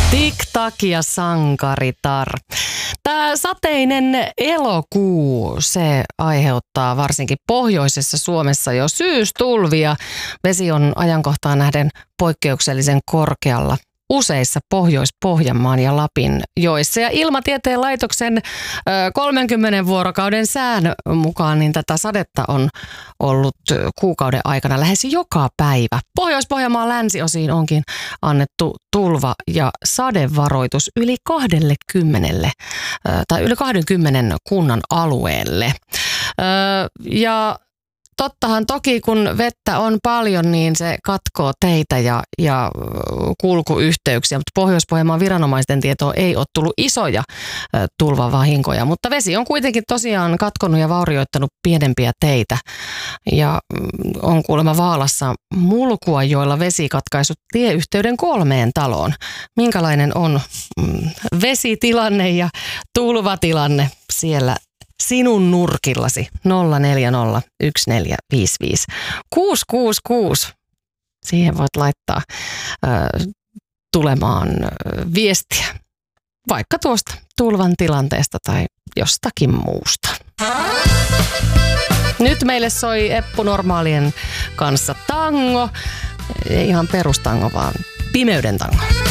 Tik-tak ja sankaritar. Tämä sateinen elokuu, se aiheuttaa varsinkin pohjoisessa Suomessa jo syystulvia. Vesi on ajankohtaan nähden poikkeuksellisen korkealla useissa Pohjois-Pohjanmaan ja Lapin joissa. Ja Ilmatieteen laitoksen 30 vuorokauden sään mukaan niin tätä sadetta on ollut kuukauden aikana lähes joka päivä. Pohjois-Pohjanmaan länsiosiin onkin annettu tulva- ja sadevaroitus yli 20 kunnan alueelle. Ja tottahan toki, kun vettä on paljon, niin se katkoo teitä ja kulkuyhteyksiä, mutta Pohjois-Pohjanmaan viranomaisten tietoon ei ole tullut isoja tulvavahinkoja, mutta vesi on kuitenkin tosiaan katkonut ja vaurioittanut pienempiä teitä ja on kuulemma Vaalassa mulkua, joilla vesi katkaisut tieyhteyden 3 taloon. Minkälainen on vesitilanne ja tulvatilanne siellä sinun nurkillasi? 040 1455 666. Siihen voit laittaa tulemaan viestiä. Vaikka tuosta tulvan tilanteesta tai jostakin muusta. Nyt meille soi Eppu Normaalien kanssa tango. Ei ihan perustango, vaan pimeyden tango.